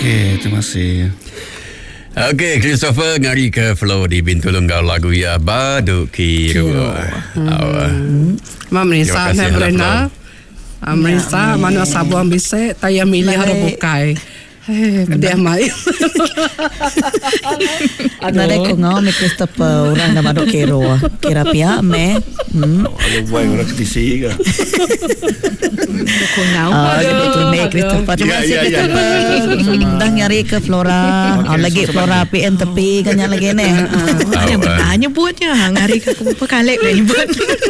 Okey, terima kasih. Okey, Christopher ngari ke flow di Bintulung Gau lagu ya Baduk Kiro. Memerintah Terima kasih, Brenda. Memerintah mana sabuang bisa taya milih ada bukai. Dia mai. Nare ko ngau me Christopher orang na Baduk Kiro. Kira pia me. Ada buat orang ketisi ke? Ko ngau. Betul me Christopher. Terima kasih Christopher. Dah nyari ke Flora. Lagi Flora PN tepi kan lagi ni. Yang bertanya buatnya ngari ke apa kalek dah nyebut.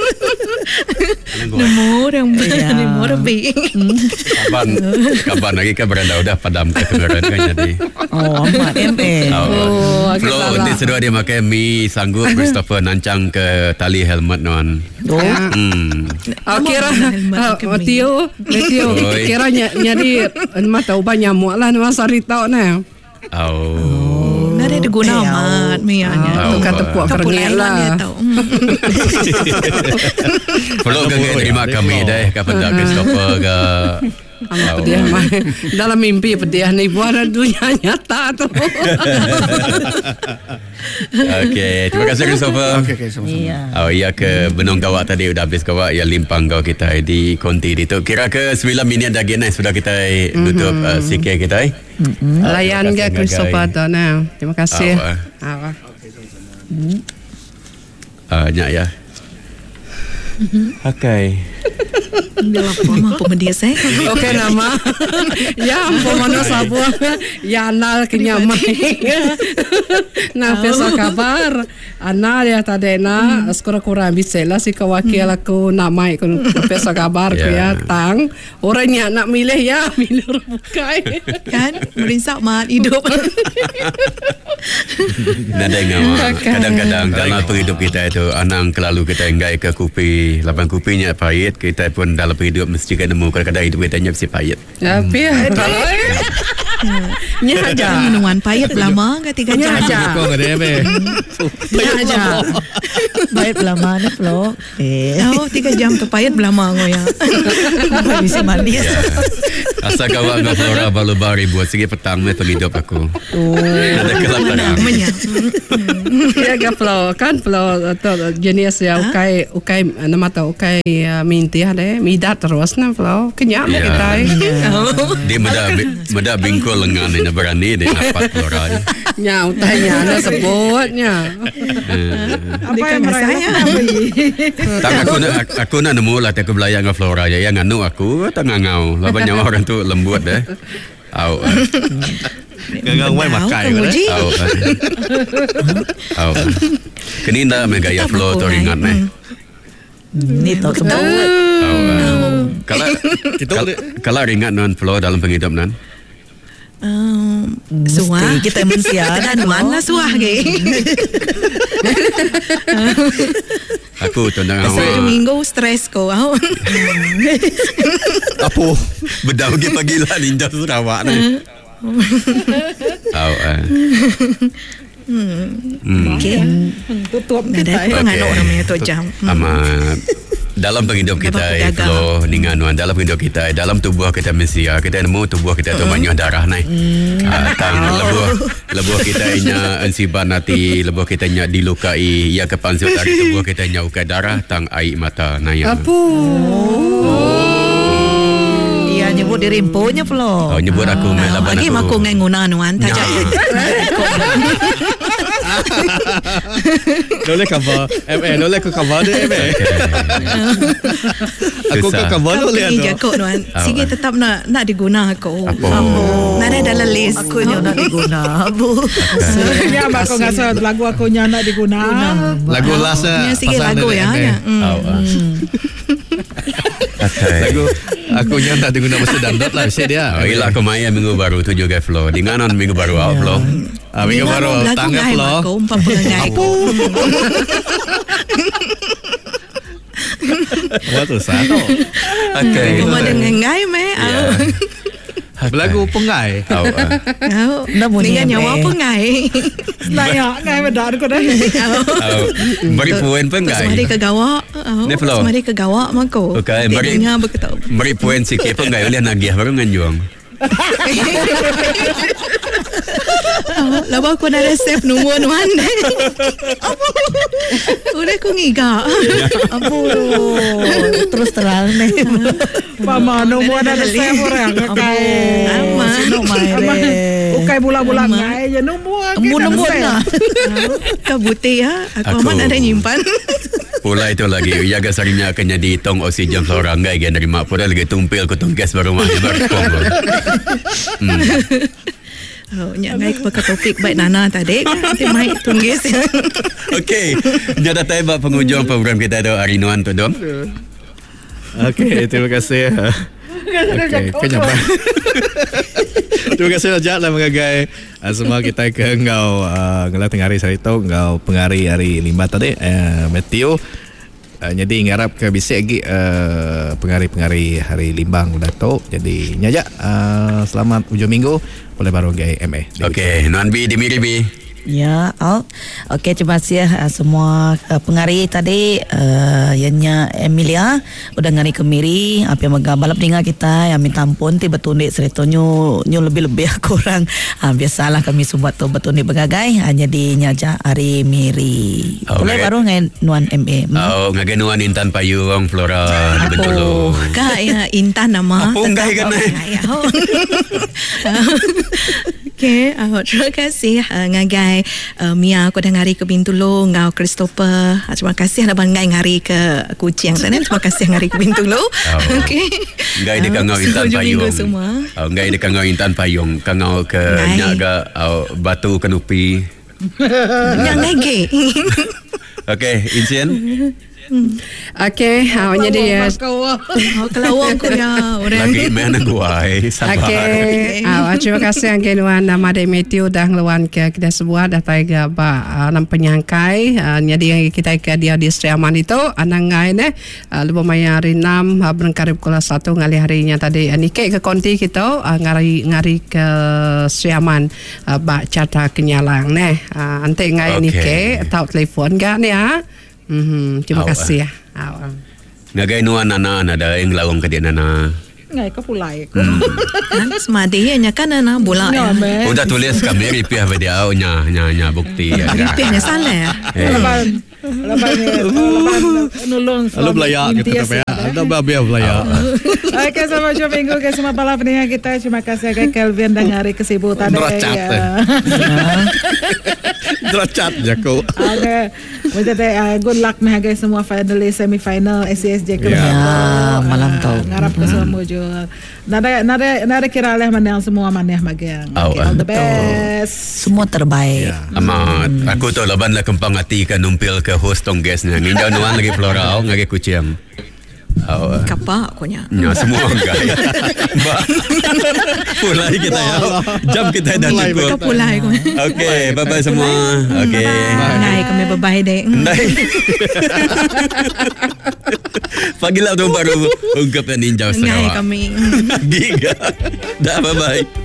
Nemu lebih. Kapan lagi ke Brenda udah padam ke kendaraan kan jadi. Amat MA. Flow nanti sedua dia makan mi sanggup Christopher nancang ke tali helmet non. Kira Tio kira nyari mata ubah nyamuk lah masa ritau ni. Nari ada guna amat mianya. Kata puak kerengel lah. Flow ke terima kami dah kapan dah Christopher ke. Pedih dalam mimpi pedih ni buat dunia nyata tu. Okey, terima kasih Christopher. Okey, sama-sama. Iya ke benong kawak tadi udah habis kawak ya limpang kau kita di konti itu. Kira ke 9 minit lagi nih sudah kita tutup sikit kita. Layan ke Christopher tu nah. Terima kasih. Nyak ya. Okey. Bila apa pemendia saya. Okey nama. Ya ampun mana sabuang. Ya anal kenyamai. Nah besok kabar. Ana dia tadi na kurang bisa lah si kawakil aku namai kun besok kabar ku ya tang. Orangnya nak milih ya milih bukai. Kan merinsak mat hidup. Nada ngawak. Kadang-kadang dalam hidup kita itu anang kelalu kita enggai ke kupi, lapan kupinya pahit, kita pun dalam hidup mesti kena nemu kadang-kadang hidup kita mesti pahit. Tapi kalau nya aja minuman pahit lama ke 3 jam aja. Kau ada apa? Nya aja. Baik lama ni Flo. 3 jam tu pahit lama ngoya. Bisa mandi. Asal kawan kau Flora Balubari buat segi petang ni penghidup aku. Ada kelaparan. Ya ke Flo kan Flo jenis ya ukai nama tahu ukai minti ada midat terus na Flo kenyang kita. Dia meda bingkul lengan ni berani dia dapat Flora. Nya utanya ada sebutnya. Apa yang saya? Tak aku nak nemu lah aku belajar dengan Flora ya yang anu aku tengah ngau. Lah banyak orang tu lembut deh. Gangang wai makai ke? Keninda megaya Flow tu ringan ni. Ni tahu sebut. Kalau ringan non Flow dalam penghidup non. Suah kita manusia dan mana suah ke? Aku tendang awak. Minggu stres ko. Apa? Bedau ke pagi lah ninja Sarawak ni. Okey. Tutup kita. Ngano namanya tu jam. Amat. Dalam penghidup kita Flow ninganuan dalam penghidup kita dalam tubuh kita manusia kita nemu tubuh kita tu banyak darah ni. Tang lebuh kita nya ensiban hati lebuh kita nya dilukai ia kepansut dari tubuh kita nya ukai darah tang air mata naya. Apa? Dia nyebut diri empunya Flo. Nyebut aku melaban aku. Lagi aku ngenguna nuan tajak. Boleh cover boleh aku cover deh aku ke cover boleh tu jago nuan sige tetap nak diguna aku nada dalam list aku nya nak diguna bu ya aku ngasa lagu aku nya nak diguna lagu lasa sige lagu ya lagu aku nya nak diguna masa dandot lah saya dia ilah aku main minggu baru tu juga Flow di nganon minggu baru Flow minggu baru tangga Flow apa Waktu satu. Okay. Cuma dengan ngai me. Lagu pengai. Dengan nyawa pengai. Naya ngai benar ko dah. Beri puan pengai. Semari ke gawak. Semari ke gawak mako. Okay. Beri puan sikit pengai oleh nagih baru nganjuang. Lepas aku nak resep nombor nuan. Udah aku ngiga. Ampun. Terus terang ni. Mama nombor ada resep orang kai. Ama. Sino mai. Ukai bulan-bulan kai je nombor. Nombor lah. Kabuti ya. Aku amat ada nyimpan. Pula itu lagi jaga sarinya akan jadi tong oksigen flora ngai gen dari mak pura lagi tumpil ku tungkes baru mah berkom. Ngai ke topik baik Nana tadi. Nanti mai tunggis. Okey, dah datang bab penghujung program kita ada hari Nuan tu dom. Okey, terima kasih. Okey, kenyaman. Terima kasih Najat lah mengagai semua kita ke engkau ngelah tengah hari saya tahu engkau pengari hari 5 tadi Matthew. Jadi ngarap ke bisik lagi pengari-pengari hari Limbang udah tahu. Jadi Najat selamat hujung minggu boleh baru gay MA. Okey, Nuan B di Miri B. Ya, okey, terima kasih semua pengari tadi. Ianya Emilia udah ngari ke Miri, apa yang balap dengar kita yang minta ampun tiba tundik cerita nyu lebih-lebih kurang. Biasalah kami semua tu betundik begagai hanya di nyaja hari Miri. Boleh baru ngai Nuan MA. Ngagai Nuan Intan Payung Flora di Bentulu. Kak ya Intan nama. Apa ngai kan? Okey, terima kasih ngagai Mia aku dah ngari ke Bintulu, ngau Christopher. Terima kasih nak bangai ngari ke Kuching sana. Terima kasih ngari ke Bintulu. Okey. Ngai dekat ngau Intan Payung. Ngai dekat ngau Intan Payung, kangau ke nyaga Batu Kenupi. Yang ngai. Okey, Insien. Okey, jadi kelawang ko ya orang. Lagi mana guai. Okey. Terima kasih ang kinuan nama de Matthew dah ngeluan ke kita sebuah dah taiga ba nam penyangkai. Jadi yang kita ke dia di Seriaman itu anang ngai ne lupa mayari 6 berengkarib kula 1 ngali harinya tadi nike ke konti kita ngari ke Seriaman ba carta kenyalang ne. Ante ngai nike tahu telefon ga ne ya. Terima kasih ya. Ngagai Nuan Nana ada yang lawang ke dia Nana. Ngai ke pulai ko. Semadi nya kan Nana bola ya. Udah tulis kami ripiah video nya bukti ya. Ripiahnya salah. Laban nulung. Lalu belayak kita pe. Ada babia belayak. Okey, selamat hujung minggu ke semua para pendengar kita. Terima kasih ke Kelvin dan hari kesibukan Deracat jago. Okey. Good luck nih guys semua finalis semifinal SCSJ ke malam tau. Ngarap ke semua juga. Nada kira leh maneh semua maneh magang. All the best. Semua terbaik. Amat. Aku tahu laban lah kempang hati kan numpil ke host tong guestnya. Nginjau Nuan lagi Flora ngagi Kuching. Kapak konya. Ya semua enggak. Pulai kita ya. Jam kita dah cukup. Pulai ko. Okey, bye-bye semua. Okey. Nai kami bye-bye dek. Pagilah tu baru ungkap ninja Sarawak. Nai kami. Giga. Dah bye-bye.